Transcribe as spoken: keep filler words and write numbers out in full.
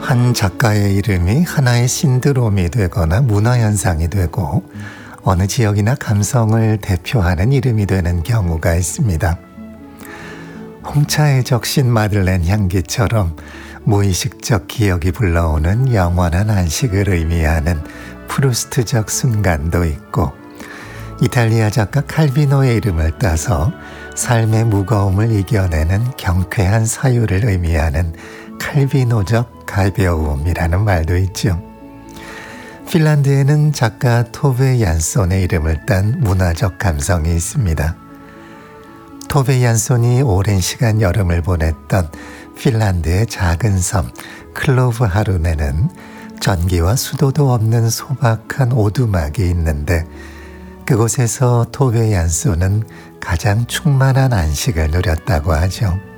한 작가의 이름이 하나의 신드롬이 되거나 문화현상이 되고 어느 지역이나 감성을 대표하는 이름이 되는 경우가 있습니다. 홍차에 적신 마들렌 향기처럼 무의식적 기억이 불러오는 영원한 안식을 의미하는 프루스트적 순간도 있고, 이탈리아 작가 칼비노의 이름을 따서 삶의 무거움을 이겨내는 경쾌한 사유를 의미하는 칼비노적 가벼움이라는 말도 있죠. 핀란드에는 작가 토베 얀손의 이름을 딴 문화적 감성이 있습니다. 토베 얀손이 오랜 시간 여름을 보냈던 핀란드의 작은 섬 클로브 하룬에는 전기와 수도도 없는 소박한 오두막이 있는데, 그곳에서 토베 얀손은 가장 충만한 안식을 누렸다고 하죠.